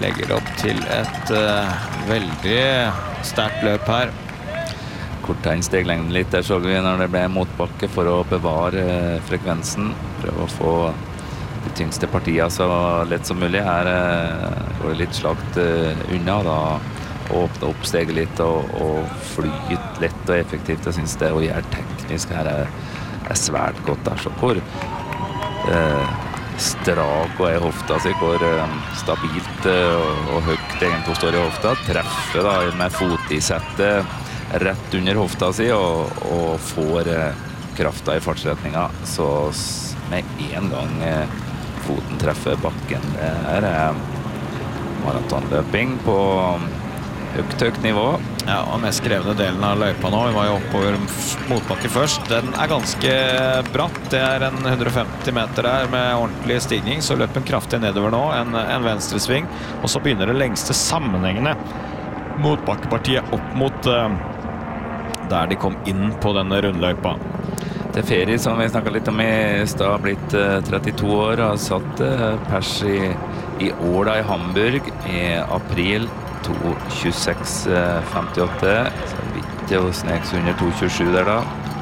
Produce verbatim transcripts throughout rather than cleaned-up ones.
legger opp til et uh, veldig sterkt løp her. Korta inn steglengden litt, der så vi når det ble motbakke for å bevare uh, frekvensen. Prøve å få de tyngste partiene så lett som mulig. Her uh, går det litt slagt uh, unna, da åpne opp steget litt og, og flyt lett og effektivt. Jeg synes det å gjøre teknisk her er, er svært godt der. Så hvor uh, strak og er hofta si, hvor uh, stabilt uh, og, og høyt egentlig står i hofta. Treffer da med fot i settet rett under hofta si og, og får uh, krafta i fartsretninga. Så med en gang uh, foten treffer bakken. Det er uh, maratonløping på høyt, høyt nivå. Ja, og mest krevende delen av løypa nå. Vi var jo oppover motbakke først. Den er ganske bratt. Det er en hundre og femti meter der med ordentlig stigning. Så løper den kraftig nedover nå, en, en venstresving. Og så begynner det lengste sammenhengende motbakkepartiet opp mot uh, der de kom inn på denne rundløypa. Det er ferie som vi snakket litt om i stad, blitt uh, trettito år, har satt uh, pers i, i år da i Hamburg i april to tjueseks femtiåtte. Så vidt jo sneks under to tjuesju der da.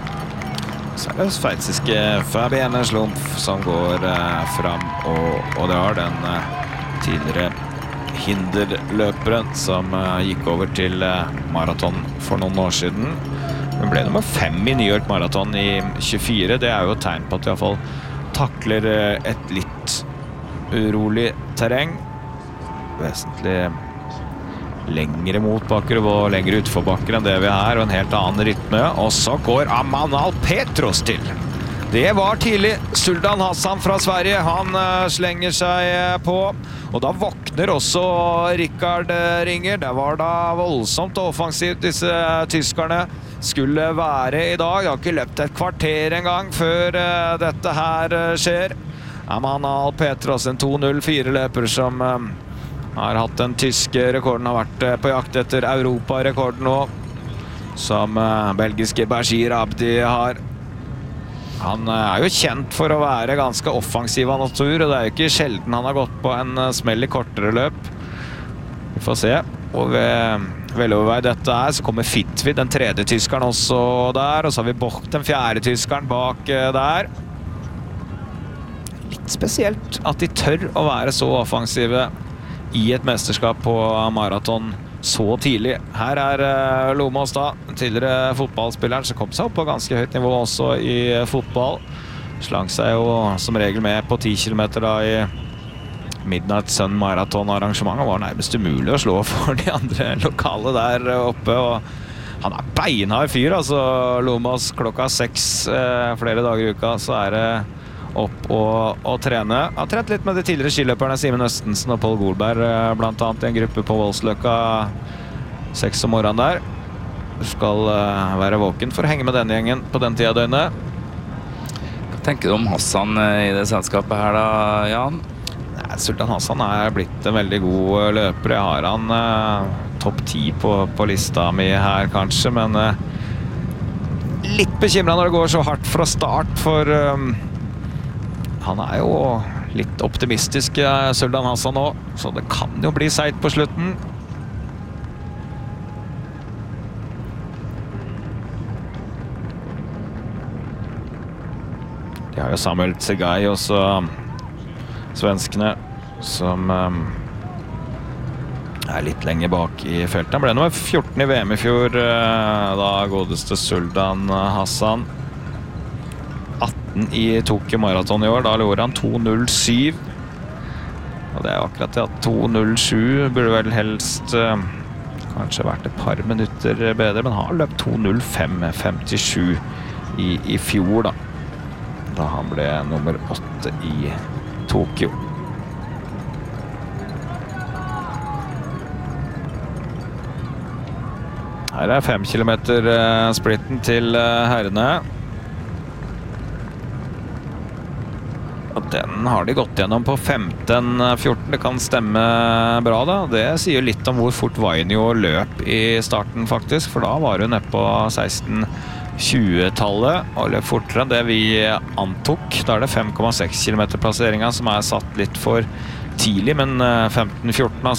Så er det sveitsiske Fabienne Schlumpf som går eh, fram, og, og det har den eh, tidligere hinderløperen som eh, gikk over til eh, maraton for noen år siden. Hun ble nummer fem i New York Marathon i tjuefire. Det er jo et tegn på at vi i hvert fall takler eh, et litt urolig terreng. Vesentlig lengre motbakker og lengre utforbakker enn det vi har, og en helt annen rytme. Og så går Amanal Petros til. Det var tidlig. Sultan Hassan fra Sverige, han uh, slenger seg på. Og da våkner også Rikard Ringer. Det var da voldsomt og offensivt disse tyskerne skulle være i dag. Det har ikke løpt et kvarter en gang før uh, dette her uh, skjer. Amanal Petros, en to null fire løper som uh, har hatt den tyske rekorden, har vært på jakt etter Europarekorden nå, som uh, belgiske Bashir Abdi har. Han uh, er jo kjent for å være ganske offensiv av natur, og det er jo ikke sjelden han har gått på en uh, smell i kortere løp. Vi får se. Og ved veloverveid dette er, så kommer Fitvid, den tredje tyskeren også der, og så har vi Boch, den fjerde tyskeren bak uh, der. Litt spesielt at de tør å være så offensive i et mesterskap på maraton så tidlig. Her er uh, Lomos da, tidligere fotballspilleren som kom seg opp på ganske høyt nivå også i uh, fotball. Slang seg jo som regel med på ti kilometer da i Midnight Sun Marathon arrangementet. Var nærmest umulig å slå for de andre lokale der oppe, og han er beinhard fyr, altså Lomos klokka seks uh, flere dager i uka, så er det opp og, og trene. Jeg har trent litt med de tidligere skiløperne Simen Østensen og Paul Golberg, blant annet i en gruppe på Voldsløkka seks om morgenen der. Du skal uh, være våken for å henge med denne gjengen på den tiden av døgnet. Hva tenker du om Hassan i det selskapet her da, Jan? Nei, Sultan Hassan er blitt en veldig god løper. Jeg har han uh, topp ti på, på lista mi her kanskje, men uh, litt bekymret når det går så hardt fra start, for um, han er jo litt optimistisk, Sultan Hassan nå, så det kan jo bli seit på slutten. De har jo Samuel Tsegay også, svenskene, som um, er litt lenger bak i feltet. Han ble nummer fjorten i V M i fjor, uh, da godeste Sultan Hassan. atten i Tokyo Marathon i år, da lå han to null syv. Og det er akkurat det at to null sju burde vel helst uh, kanskje vært et par minutter bedre, men har løpt to null fem femtisju i, i fjor da. Da han ble nummer åtte i Tokyo. Her er fem kilometer uh, splitten til uh, herrene. Og den har de gått gjennom på femten fjorten. Det kan stemme bra da. Det sier litt om hvor fort Vainio løp i starten faktisk, for da var hun nede på seksten tjue-tallet og løp fortere enn det vi antok. Da er det fem komma seks kilometer plasseringen som er satt litt for tidlig, men femten fjorten